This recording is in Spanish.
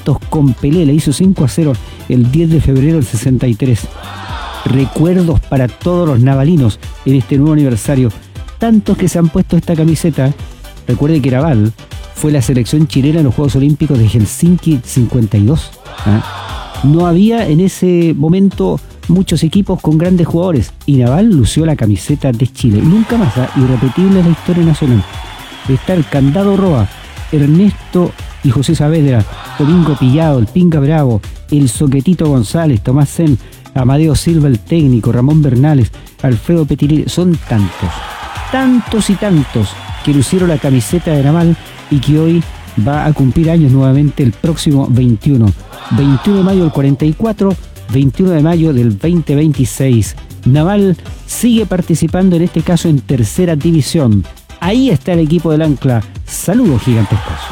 Santos con Pelé, le hizo 5-0 el 10 de febrero del 63. Recuerdos para todos los navalinos en este nuevo aniversario. Tantos que se han puesto esta camiseta. Recuerde que Naval fue la selección chilena en los Juegos Olímpicos de Helsinki 52. No había en ese momento muchos equipos con grandes jugadores y Naval lució la camiseta de Chile. Nunca más, irrepetible en la historia nacional. Está el Candado Roa, Ernesto y José Saavedra, Domingo Pillado, el Pinga Bravo, el Soquetito González, Tomás Sen, Amadeo Silva el técnico, Ramón Bernales, Alfredo Petirí. Son tantos y tantos que lucieron la camiseta de Naval y que hoy va a cumplir años nuevamente el próximo 21 de mayo del 44, 21 de mayo del 2026. Naval sigue participando, en este caso en tercera división. Ahí está el equipo del Ancla. Saludos gigantescos.